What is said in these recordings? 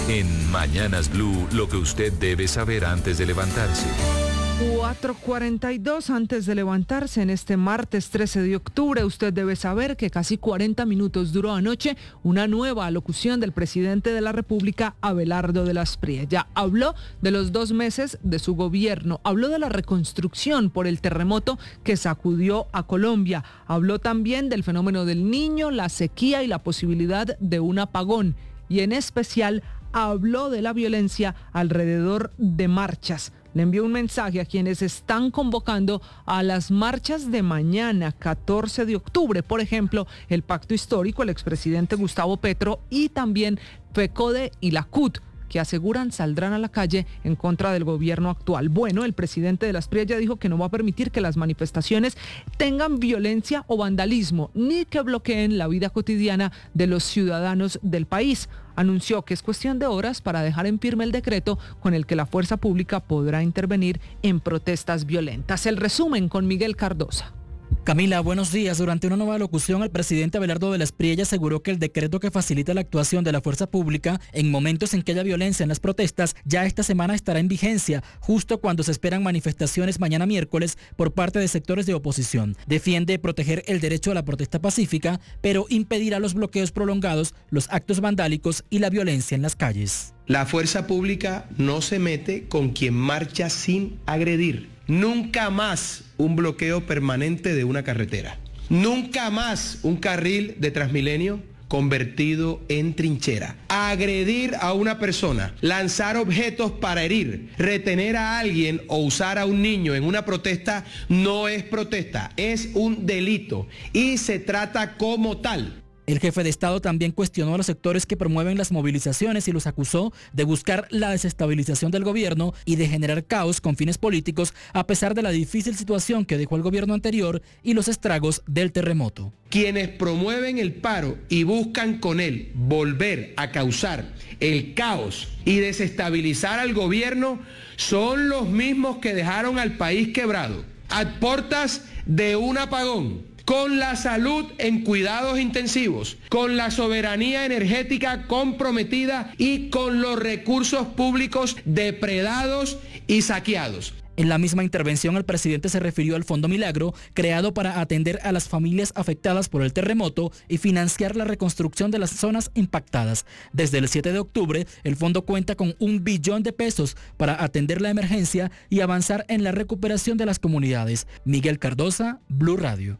En Mañanas Blue, lo que usted debe saber antes de levantarse. 4:42 antes de levantarse en este martes 13 de octubre. Usted debe saber que casi 40 minutos duró anoche una nueva alocución del presidente de la República, Abelardo de las Priella. Habló de los 2 meses de su gobierno, habló de la reconstrucción por el terremoto que sacudió a Colombia, habló también del fenómeno del Niño, la sequía y la posibilidad de un apagón, y en especial habló de la violencia alrededor de marchas. Le envió un mensaje a quienes están convocando a las marchas de mañana, 14 de octubre. Por ejemplo, el Pacto Histórico, el expresidente Gustavo Petro y también FECODE y la CUT, que aseguran saldrán a la calle en contra del gobierno actual. Bueno, el presidente de las Priella dijo que no va a permitir que las manifestaciones tengan violencia o vandalismo, ni que bloqueen la vida cotidiana de los ciudadanos del país. Anunció que es cuestión de horas para dejar en firme el decreto con el que la fuerza pública podrá intervenir en protestas violentas. El resumen con Miguel Cardosa. Camila, buenos días. Durante una nueva locución, el presidente Abelardo de las Priella aseguró que el decreto que facilita la actuación de la fuerza pública en momentos en que haya violencia en las protestas ya esta semana estará en vigencia, justo cuando se esperan manifestaciones mañana miércoles por parte de sectores de oposición. Defiende proteger el derecho a la protesta pacífica, pero impedirá los bloqueos prolongados, los actos vandálicos y la violencia en las calles. La fuerza pública no se mete con quien marcha sin agredir. Nunca más un bloqueo permanente de una carretera. Nunca más un carril de Transmilenio convertido en trinchera. Agredir a una persona, lanzar objetos para herir, retener a alguien o usar a un niño en una protesta no es protesta, es un delito y se trata como tal. El jefe de Estado también cuestionó a los sectores que promueven las movilizaciones y los acusó de buscar la desestabilización del gobierno y de generar caos con fines políticos, a pesar de la difícil situación que dejó el gobierno anterior y los estragos del terremoto. Quienes promueven el paro y buscan con él volver a causar el caos y desestabilizar al gobierno son los mismos que dejaron al país quebrado, a portas de un apagón, con la salud en cuidados intensivos, con la soberanía energética comprometida y con los recursos públicos depredados y saqueados. En la misma intervención, el presidente se refirió al Fondo Milagro, creado para atender a las familias afectadas por el terremoto y financiar la reconstrucción de las zonas impactadas. Desde el 7 de octubre, el fondo cuenta con $1 billón para atender la emergencia y avanzar en la recuperación de las comunidades. Miguel Cardosa, Blue Radio.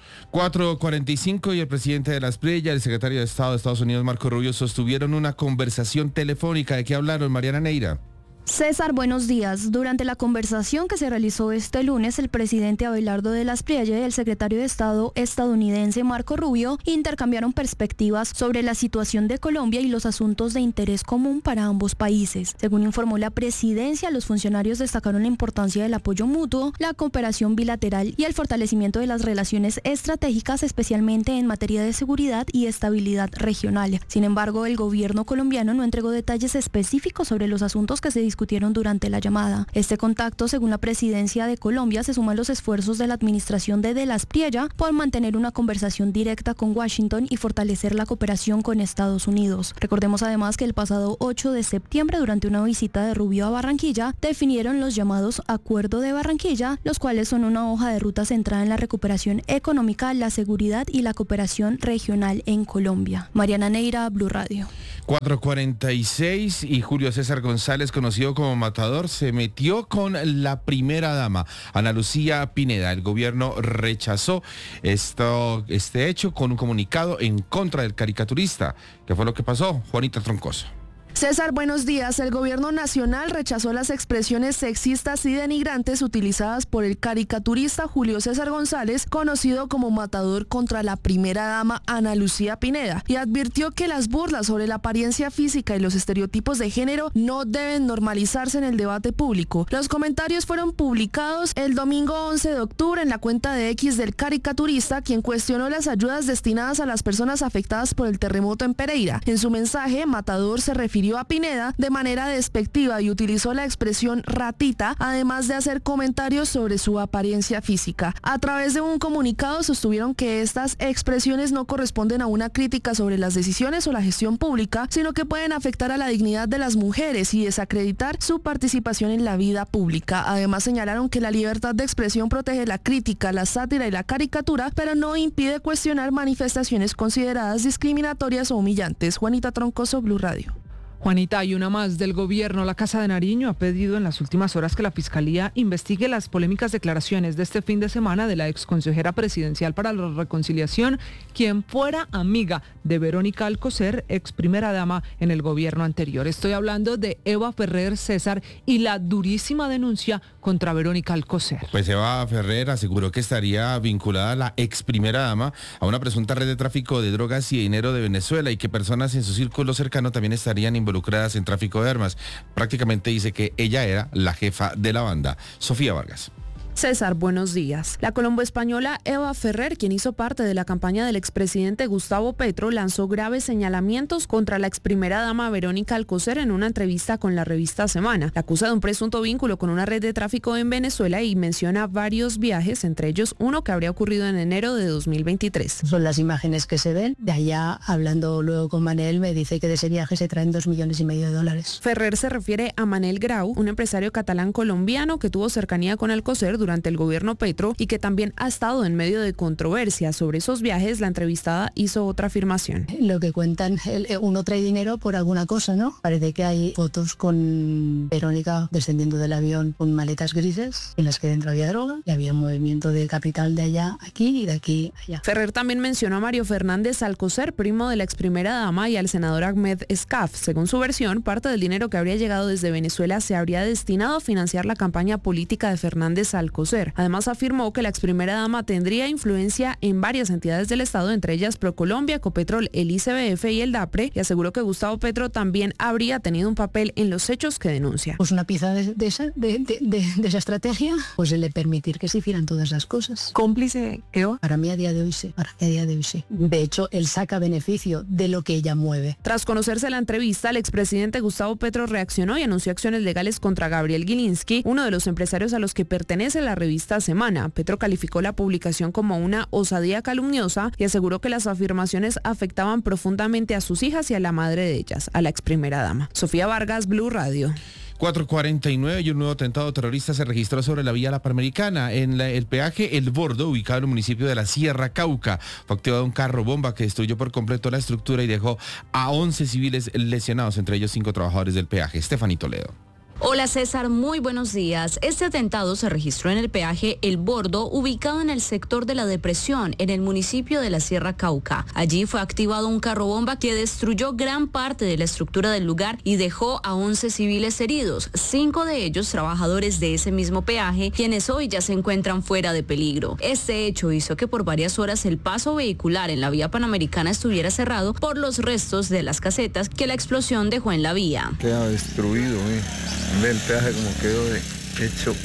4:45 y el presidente de las Priella, el secretario de Estado de Estados Unidos, Marco Rubio, sostuvieron una conversación telefónica. ¿De qué hablaron, Mariana Neira? César, buenos días. Durante la conversación que se realizó este lunes, el presidente Abelardo de las Priella y el secretario de Estado estadounidense Marco Rubio intercambiaron perspectivas sobre la situación de Colombia y los asuntos de interés común para ambos países. Según informó la presidencia, los funcionarios destacaron la importancia del apoyo mutuo, la cooperación bilateral y el fortalecimiento de las relaciones estratégicas, especialmente en materia de seguridad y estabilidad regional. Sin embargo, el gobierno colombiano no entregó detalles específicos sobre los asuntos que se discutieron durante la llamada. Este contacto, según la presidencia de Colombia, se suma a los esfuerzos de la administración de las Priella por mantener una conversación directa con Washington y fortalecer la cooperación con Estados Unidos. Recordemos además que el pasado 8 de septiembre, durante una visita de Rubio a Barranquilla, definieron los llamados Acuerdo de Barranquilla, los cuales son una hoja de ruta centrada en la recuperación económica, la seguridad y la cooperación regional en Colombia. Mariana Neira, Blue Radio. 4:46 y Julio César González, conocido como Matador, se metió con la primera dama, Ana Lucía Pineda. El gobierno rechazó este hecho con un comunicado en contra del caricaturista. ¿Qué fue lo que pasó? Juanita Troncoso. César, buenos días. El gobierno nacional rechazó las expresiones sexistas y denigrantes utilizadas por el caricaturista Julio César González, conocido como Matador, contra la primera dama Ana Lucía Pineda, y advirtió que las burlas sobre la apariencia física y los estereotipos de género no deben normalizarse en el debate público. Los comentarios fueron publicados el domingo 11 de octubre en la cuenta de X del caricaturista, quien cuestionó las ayudas destinadas a las personas afectadas por el terremoto en Pereira. En su mensaje, Matador se refirió refirió a Pineda de manera despectiva y utilizó la expresión ratita, además de hacer comentarios sobre su apariencia física. A través de un comunicado sostuvieron que estas expresiones no corresponden a una crítica sobre las decisiones o la gestión pública, sino que pueden afectar a la dignidad de las mujeres y desacreditar su participación en la vida pública. Además señalaron que la libertad de expresión protege la crítica, la sátira y la caricatura, pero no impide cuestionar manifestaciones consideradas discriminatorias o humillantes. Juanita Troncoso, Blue Radio. Juanita, hay una más del gobierno. La Casa de Nariño ha pedido en las últimas horas que la Fiscalía investigue las polémicas declaraciones de este fin de semana de la exconsejera presidencial para la reconciliación, quien fuera amiga de Verónica Alcocer, ex primera dama en el gobierno anterior. Estoy hablando de Eva Ferrer César y la durísima denuncia contra Verónica Alcocer. Pues Eva Ferrer aseguró que estaría vinculada a la ex primera dama a una presunta red de tráfico de drogas y dinero de Venezuela y que personas en su círculo cercano también estarían involucradas en tráfico de armas. Prácticamente dice que ella era la jefa de la banda. Sofía Vargas. César, buenos días. La colombo-española Eva Ferrer, quien hizo parte de la campaña del expresidente Gustavo Petro, lanzó graves señalamientos contra la exprimera dama Verónica Alcocer en una entrevista con la revista Semana. La acusa de un presunto vínculo con una red de tráfico en Venezuela y menciona varios viajes, entre ellos uno que habría ocurrido en enero de 2023. Son las imágenes que se ven. De allá, hablando luego con Manel, me dice que de ese viaje se traen $2,5 millones. Ferrer se refiere a Manel Grau, un empresario catalán colombiano que tuvo cercanía con Alcocer durante el gobierno Petro y que también ha estado en medio de controversia. Sobre esos viajes, la entrevistada hizo otra afirmación. Lo que cuentan, uno trae dinero por alguna cosa, ¿no? Parece que hay fotos con Verónica descendiendo del avión con maletas grises en las que dentro había droga y había un movimiento de capital de allá aquí y de aquí allá. Ferrer también mencionó a Mario Fernández Alcocer, primo de la ex primera dama, y al senador Ahmed Escaf. Según su versión, parte del dinero que habría llegado desde Venezuela se habría destinado a financiar la campaña política de Fernández Alcocer. Además, afirmó que la ex primera dama tendría influencia en varias entidades del Estado, entre ellas Procolombia, Ecopetrol, el ICBF y el DAPRE, y aseguró que Gustavo Petro también habría tenido un papel en los hechos que denuncia. Pues una pieza de esa estrategia, pues el de permitir que se hicieran todas las cosas. ¿Cómplice, Eva? Para mí a día de hoy sí, De hecho, él saca beneficio de lo que ella mueve. Tras conocerse la entrevista, el expresidente Gustavo Petro reaccionó y anunció acciones legales contra Gabriel Gilinski, uno de los empresarios a los que pertenece la revista Semana. Petro calificó la publicación como una osadía calumniosa y aseguró que las afirmaciones afectaban profundamente a sus hijas y a la madre de ellas, a la ex primera dama. Sofía Vargas, Blue Radio. 4:49 y un nuevo atentado terrorista se registró sobre la vía La Panamericana. En el peaje El Bordo, ubicado en el municipio de la Sierra Cauca, fue activado un carro bomba que destruyó por completo la estructura y dejó a 11 civiles lesionados, entre ellos 5 trabajadores del peaje. Estefanía Toledo. Hola César, muy buenos días. Este atentado se registró en el peaje El Bordo, ubicado en el sector de La Depresión, en el municipio de la Sierra Cauca. Allí fue activado un carro bomba que destruyó gran parte de la estructura del lugar y dejó a 11 civiles heridos, 5 de ellos trabajadores de ese mismo peaje, quienes hoy ya se encuentran fuera de peligro. Este hecho hizo que por varias horas el paso vehicular en la vía Panamericana estuviera cerrado por los restos de las casetas que la explosión dejó en la vía. Queda destruido, Ve el peaje como quedó hecho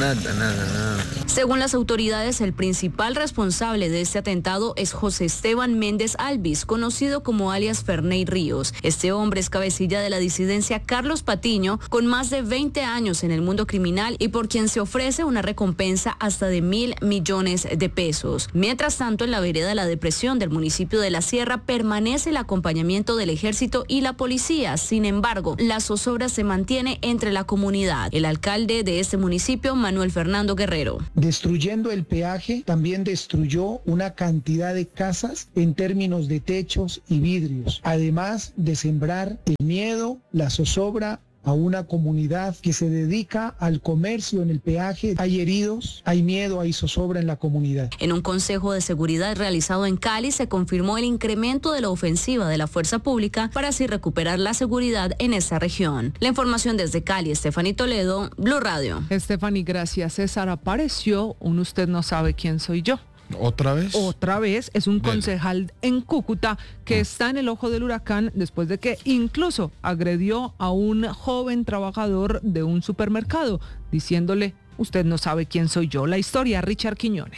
nada. Según las autoridades, el principal responsable de este atentado es José Esteban Méndez Alvis, conocido como alias Ferney Ríos. Este hombre es cabecilla de la disidencia Carlos Patiño, con más de 20 años en el mundo criminal y por quien se ofrece una recompensa hasta de $1.000 millones. Mientras tanto, en la vereda La Depresión del municipio de La Sierra permanece el acompañamiento del ejército y la policía. Sin embargo, la zozobra se mantiene entre la comunidad. El alcalde de este municipio, Manuel Fernando Guerrero. Destruyendo el peaje, también destruyó una cantidad de casas en términos de techos y vidrios, además de sembrar el miedo, la zozobra a una comunidad que se dedica al comercio en el peaje. Hay heridos, hay miedo, hay zozobra en la comunidad. En un consejo de seguridad realizado en Cali se confirmó el incremento de la ofensiva de la fuerza pública para así recuperar la seguridad en esta región. La información desde Cali, Estefanía Toledo, Blue Radio. Estefanía, gracias. César, apareció un usted no sabe quién soy yo. ¿Otra vez? Otra vez, es un concejal en Cúcuta que está en el ojo del huracán después de que incluso agredió a un joven trabajador de un supermercado, diciéndole, usted no sabe quién soy yo. La historia, Richard Quiñones.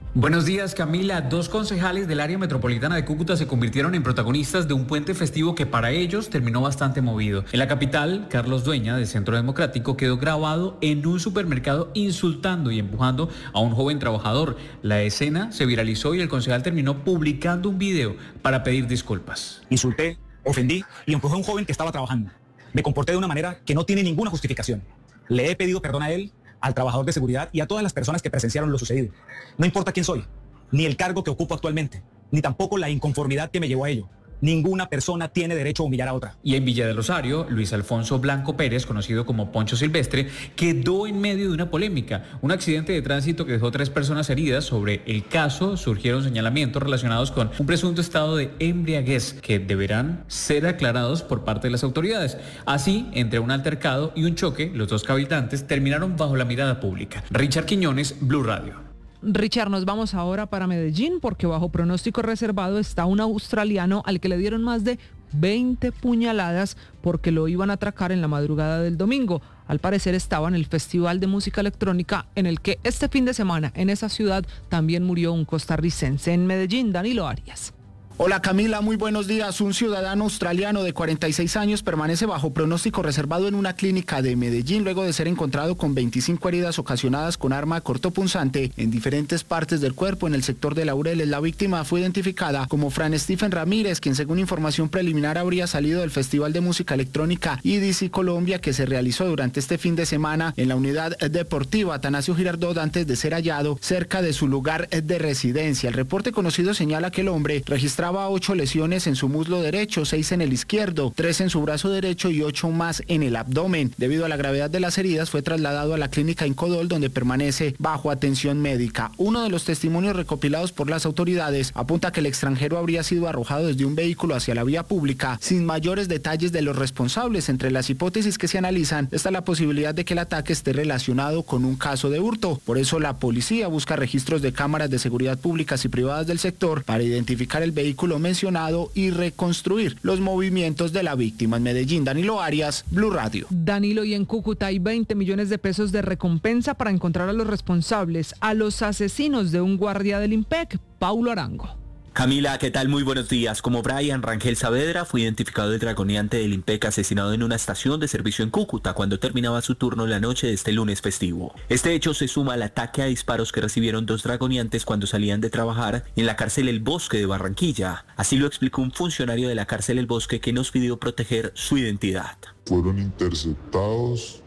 Buenos días, Camila. 2 concejales del área metropolitana de Cúcuta se convirtieron en protagonistas de un puente festivo que para ellos terminó bastante movido. En la capital, Carlos Dueña, del Centro Democrático, quedó grabado en un supermercado insultando y empujando a un joven trabajador. La escena se viralizó y el concejal terminó publicando un video para pedir disculpas. Insulté, ofendí y empujé a un joven que estaba trabajando. Me comporté de una manera que no tiene ninguna justificación. Le he pedido perdón a él, al trabajador de seguridad y a todas las personas que presenciaron lo sucedido. No importa quién soy, ni el cargo que ocupo actualmente, ni tampoco la inconformidad que me llevó a ello. Ninguna persona tiene derecho a humillar a otra. Y en Villa del Rosario, Luis Alfonso Blanco Pérez, conocido como Poncho Silvestre, quedó en medio de una polémica. Un accidente de tránsito que dejó 3 personas heridas. Sobre el caso surgieron señalamientos relacionados con un presunto estado de embriaguez que deberán ser aclarados por parte de las autoridades. Así, entre un altercado y un choque, los 2 cabildantes terminaron bajo la mirada pública. Richard Quiñones, Blue Radio. Richard, nos vamos ahora para Medellín porque bajo pronóstico reservado está un australiano al que le dieron más de 20 puñaladas porque lo iban a atracar en la madrugada del domingo. Al parecer estaba en el Festival de Música Electrónica en el que este fin de semana en esa ciudad también murió un costarricense. En Medellín, Danilo Arias. Hola Camila, muy buenos días. Un ciudadano australiano de 46 años permanece bajo pronóstico reservado en una clínica de Medellín luego de ser encontrado con 25 heridas ocasionadas con arma cortopunzante en diferentes partes del cuerpo en el sector de Laureles. La víctima fue identificada como Fran Stephen Ramírez, quien según información preliminar habría salido del Festival de Música Electrónica EDC Colombia que se realizó durante este fin de semana en la unidad deportiva Atanasio Girardot antes de ser hallado cerca de su lugar de residencia. El reporte conocido señala que el hombre registraba 8 lesiones en su muslo derecho, 6 en el izquierdo, 3 en su brazo derecho y 8 más en el abdomen. Debido a la gravedad de las heridas, fue trasladado a la clínica Incodol, donde permanece bajo atención médica. Uno de los testimonios recopilados por las autoridades apunta que el extranjero habría sido arrojado desde un vehículo hacia la vía pública, sin mayores detalles de los responsables. Entre las hipótesis que se analizan está la posibilidad de que el ataque esté relacionado con un caso de hurto. Por eso la policía busca registros de cámaras de seguridad públicas y privadas del sector para identificar el vehículo mencionado y reconstruir los movimientos de la víctima. En Medellín, Danilo Arias, Blue Radio. Danilo, y en Cúcuta hay 20 millones de pesos de recompensa para encontrar a los responsables, a los asesinos de un guardia del IMPEC, Paulo Arango. Camila, ¿qué tal? Muy buenos días. Como Brian Rangel Saavedra, fue identificado el dragoneante del IMPEC asesinado en una estación de servicio en Cúcuta cuando terminaba su turno la noche de este lunes festivo. Este hecho se suma al ataque a disparos que recibieron 2 dragoneantes cuando salían de trabajar en la cárcel El Bosque de Barranquilla. Así lo explicó un funcionario de la cárcel El Bosque que nos pidió proteger su identidad. Fueron interceptados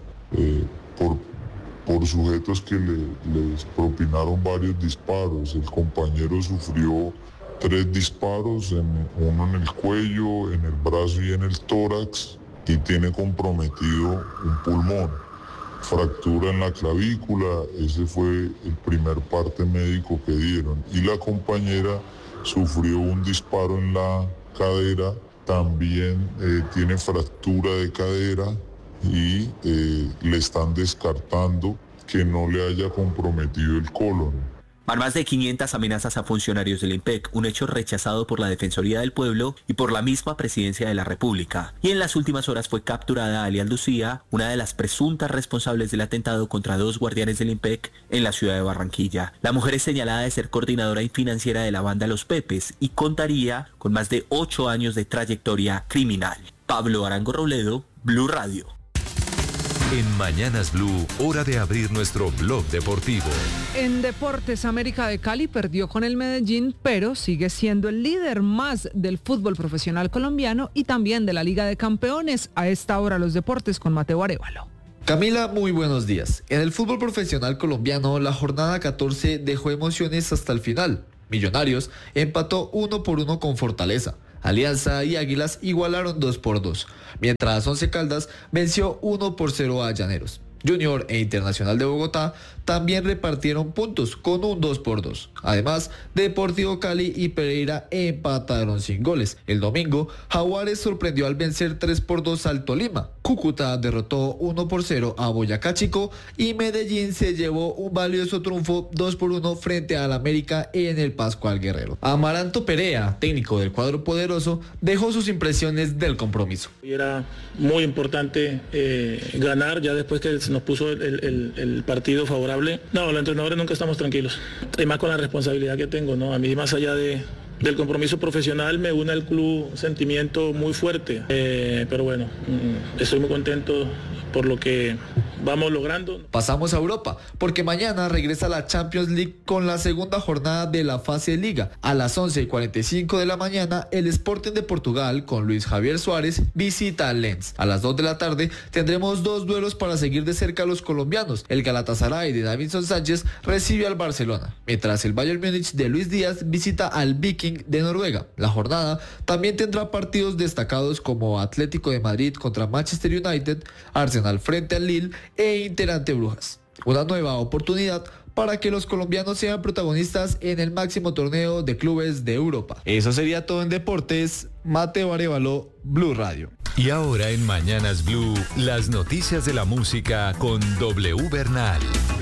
por sujetos que les propinaron varios disparos. El compañero sufrió 3 disparos, uno en el cuello, en el brazo y en el tórax, y tiene comprometido un pulmón. Fractura en la clavícula, ese fue el primer parte médico que dieron. Y la compañera sufrió un disparo en la cadera, también tiene fractura de cadera y le están descartando que no le haya comprometido el colon. Van más de 500 amenazas a funcionarios del IMPEC, un hecho rechazado por la Defensoría del Pueblo y por la misma Presidencia de la República. Y en las últimas horas fue capturada Alias Lucía, una de las presuntas responsables del atentado contra 2 guardianes del IMPEC en la ciudad de Barranquilla. La mujer es señalada de ser coordinadora y financiera de la banda Los Pepes y contaría con más de 8 años de trayectoria criminal. Pablo Arango Robledo, Blue Radio. En Mañanas Blue, hora de abrir nuestro blog deportivo. En deportes, América de Cali perdió con el Medellín, pero sigue siendo el líder más del fútbol profesional colombiano y también de la Liga de Campeones. A esta hora los deportes con Mateo Arévalo. Camila, muy buenos días. En el fútbol profesional colombiano, la jornada 14 dejó emociones hasta el final. Millonarios empató 1-1 con Fortaleza. Alianza y Águilas igualaron 2-2, mientras Once Caldas venció 1-0 a Llaneros. Junior e Internacional de Bogotá también repartieron puntos con un 2-2. Además, Deportivo Cali y Pereira empataron sin goles. El domingo, Jaguares sorprendió al vencer 3-2 al Tolima. Cúcuta derrotó 1-0 a Boyacá Chico y Medellín se llevó un valioso triunfo 2-1 frente al América en el Pascual Guerrero. Amaranto Perea, técnico del cuadro poderoso, dejó sus impresiones del compromiso. Era muy importante ganar ya después que se nos puso el partido favorable. No, los entrenadores nunca estamos tranquilos, y más con la responsabilidad que tengo, ¿no? A mí, más allá del compromiso profesional, me une al club un sentimiento muy fuerte, pero bueno, estoy muy contento por lo que vamos logrando. Pasamos a Europa, porque mañana regresa la Champions League con la segunda jornada de la fase de Liga. A las 11:45 de la mañana, el Sporting de Portugal, con Luis Javier Suárez, visita al Lens. A las 2 de la tarde tendremos 2 duelos para seguir de cerca a los colombianos. El Galatasaray de Davinson Sánchez recibe al Barcelona, mientras el Bayern Múnich de Luis Díaz visita al Viking de Noruega. La jornada también tendrá partidos destacados como Atlético de Madrid contra Manchester United, Arsenal frente al Lille e Inter ante Brujas. Una nueva oportunidad para que los colombianos sean protagonistas en el máximo torneo de clubes de Europa. Eso sería todo en deportes. Mateo Arevalo, Blue Radio. Y ahora en Mañanas Blue, las noticias de la música con W Bernal.